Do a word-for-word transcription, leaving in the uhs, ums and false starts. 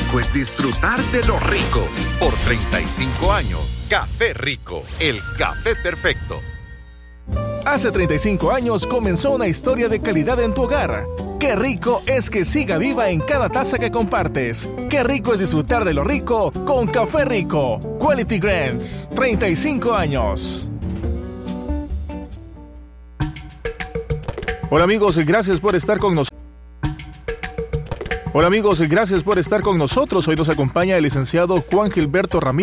rico es disfrutar de lo rico. Por treinta y cinco años, Café Rico, el café perfecto. Hace treinta y cinco años comenzó una historia de calidad en tu hogar. Qué rico es que siga viva en cada taza que compartes. Qué rico es disfrutar de lo rico con Café Rico. Quality Grants, treinta y cinco años. Hola amigos, gracias por estar con nosotros. Hola amigos, gracias por estar con nosotros. Hoy nos acompaña el licenciado Juan Gilberto Ramírez.